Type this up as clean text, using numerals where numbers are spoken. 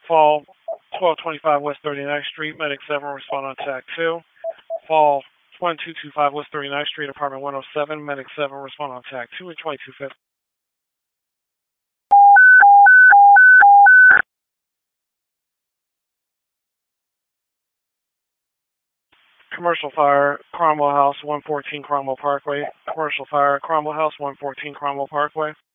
Fall 1225 West 39th Street, Medic 7, respond on TAC 2. Fall 1225 West 39th Street, Apartment 107, Medic 7, respond on TAC 2 and 2250. Commercial fire, Cromwell House, 114 Cromwell Parkway. Commercial fire, Cromwell House, 114 Cromwell Parkway.